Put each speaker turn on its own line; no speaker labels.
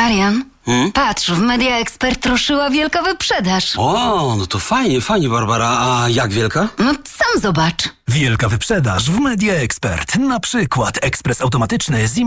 Marian, patrz, w Media Expert ruszyła wielka wyprzedaż.
O, no to fajnie, Barbara. A jak wielka?
No sam zobacz.
Wielka wyprzedaż w Media Expert. Na przykład ekspres automatyczny z